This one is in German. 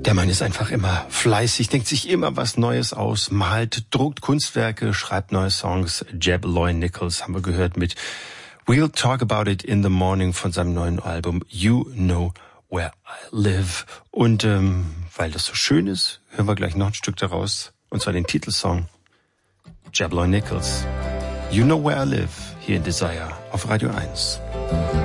Der Mann ist einfach immer fleißig, denkt sich immer was Neues aus, malt, druckt Kunstwerke, schreibt neue Songs. Jeb Loy Nichols haben wir gehört mit We'll Talk About It in the Morning von seinem neuen Album You Know Where I Live. Und weil das so schön ist, hören wir gleich noch ein Stück daraus, und zwar den Titelsong Jeb Loy Nichols, You Know Where I Live, hier in Desire auf Radio 1.